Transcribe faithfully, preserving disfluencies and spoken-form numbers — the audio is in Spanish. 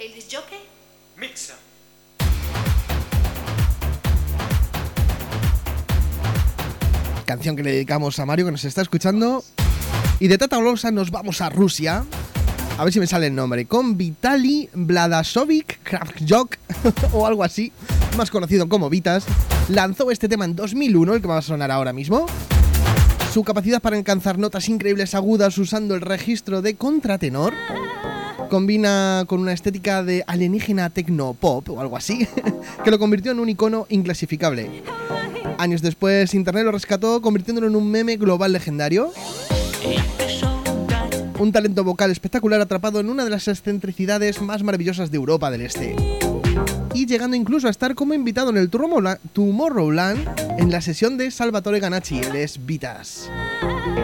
el disjockey Mixa. Canción que le dedicamos a Mario, que nos está escuchando. Y de Tata Olosa nos vamos a Rusia. A ver si me sale el nombre. Con Vitali Vladasovic Kravchuk o algo así, más conocido como Vitas. Lanzó este tema en dos mil uno, el que va a sonar ahora mismo. Su capacidad para alcanzar notas increíbles agudas usando el registro de contratenor combina con una estética de alienígena tecno-pop o algo así, que lo convirtió en un icono inclasificable. Años después, Internet lo rescató, convirtiéndolo en un meme global legendario. Un talento vocal espectacular atrapado en una de las excentricidades más maravillosas de Europa del Este. Y llegando incluso a estar como invitado en el Tomorrowland en la sesión de Salvatore Ganacci, él es Vitas.